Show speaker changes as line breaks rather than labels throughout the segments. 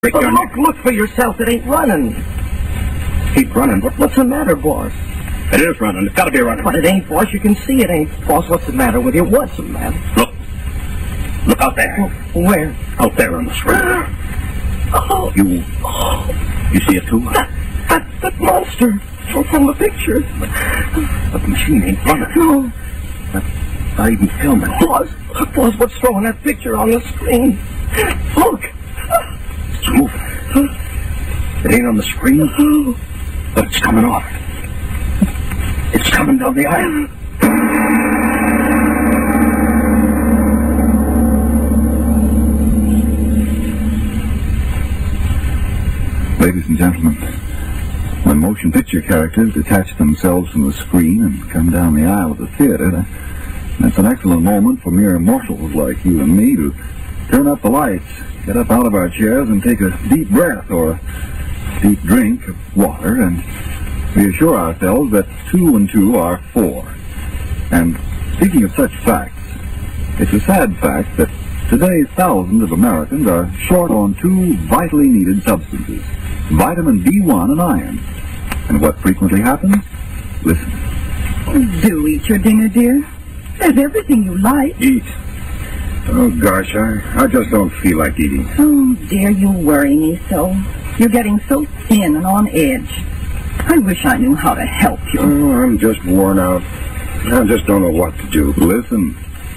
But look for yourself. It ain't running.
Keep running.
What's the matter, boss?
It is running. It's got to be running.
But it ain't, boss. You can see it ain't, boss. What's the matter with you? What's the matter?
Look out there.
Where?
Out there on the screen.
Oh.
You see it too?
That monster from the picture.
But the machine ain't running.
No.
Not even filming.
Boss, what's throwing that picture on the screen? Look.
It's moving. It ain't on the screen, but it's coming off. It's coming down the aisle.
Ladies and gentlemen, when motion picture characters detach themselves from the screen and come down the aisle of the theater, that's an excellent moment for mere mortals like you and me to turn up the lights, get up out of our chairs and take a deep breath or a deep drink of water and reassure ourselves that 2 and 2 are 4. And speaking of such facts, it's a sad fact that today thousands of Americans are short on 2 vitally needed substances, vitamin B1 and iron. And what frequently happens? Listen.
Do eat your dinner, dear. There's everything you like.
Eat. Oh, gosh, I just don't feel like eating.
Oh, dear, you worry me so. You're getting so thin and on edge. I wish I knew how to help you.
Oh, I'm just worn out. I just don't know what to do.
Listen.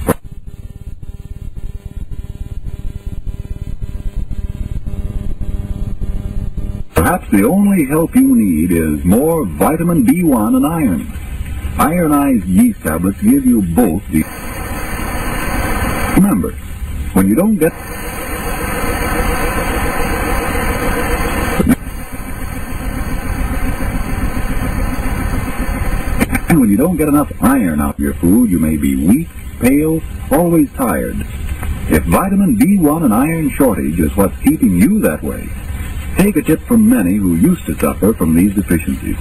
Perhaps the only help you need is more vitamin B1 and iron. Ironized yeast tablets give you both the... Remember, when you don't get... And when you don't get enough iron out of your food, you may be weak, pale, always tired. If vitamin B1 and iron shortage is what's keeping you that way, take a tip from many who used to suffer from these deficiencies.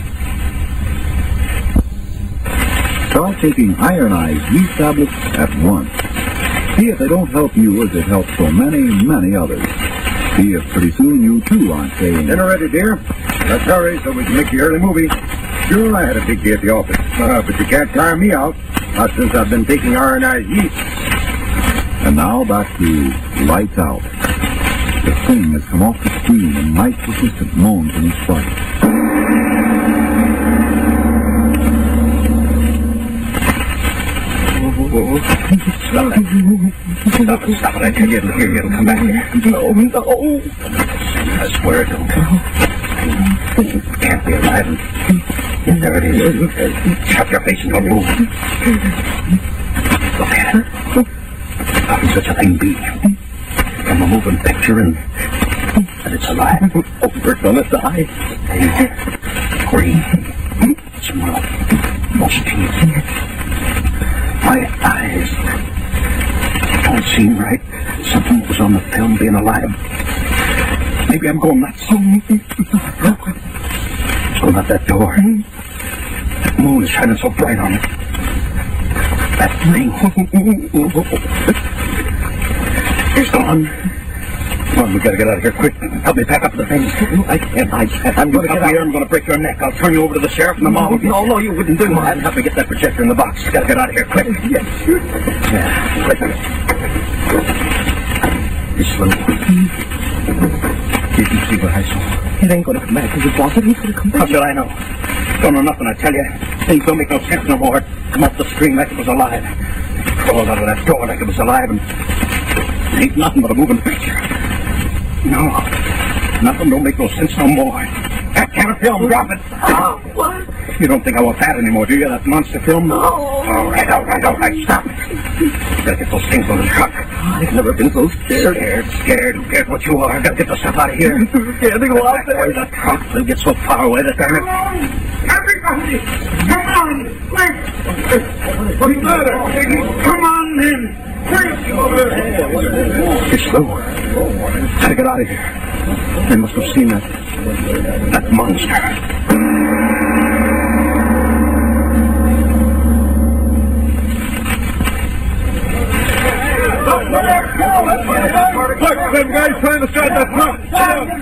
Start taking ironized yeast tablets at once. See if they don't help you as it helps so many, many others. See if pretty soon you too aren't saying...
Dinner ready, dear? Let's hurry so we can make the early movie. Sure, I had a big day at the office, but you can't tire me out. Not since I've been taking ironized yeast.
And now back to Lights Out. The thing has come off the screen and Mike's assistant moans in his fright.
Stop it. I tell you, it'll hear you. It'll come back here.
No.
I swear it don't. It can't be alive. Yes, there it is. Shut your face and don't move. Look at it. How can such a thing be? From a moving picture and it's alive.
Oh, we're gonna die.
Pale, green, small, most teeth. My eyes don't seem right. Something was on the film being alive. Maybe I'm going nuts. So not that door. That moon is shining so bright on it. That thing. It's gone. Come on, we gotta get out of here quick. Help me pack up the things.
I can't. I'm gonna get out
here. I'm gonna break your neck. I'll turn you over to the sheriff and the mall.
No, you wouldn't do that.
Help me get that projector in the box. Gotta get out of here quick.
Yes.
Yeah, quick. Be slow. Did you see what I saw?
It ain't gonna come back, is it, boss? It ain't gonna come back.
How should I know? Don't know nothing, I tell you. Things don't make no sense no more. Come off the screen like it was alive. Crawled out of that door like it was alive, and it ain't nothing but a moving picture. No, nothing don't make no sense no more. That kind of film, drop it.
Oh, what?
You don't think I want that anymore, do you? That monster film?
No.
All right, stop it. You gotta get those things on the truck.
I've never been so scared.
Scared. Who cares what you are? Gotta get the stuff out of here.
Scared to go out there.
The truck will get so far away that they're...
Everybody, come on, quick! What's the matter? Come on, men!
It's slow. Gotta get out of here. They must have seen that monster. Look, them guys trying to start that truck.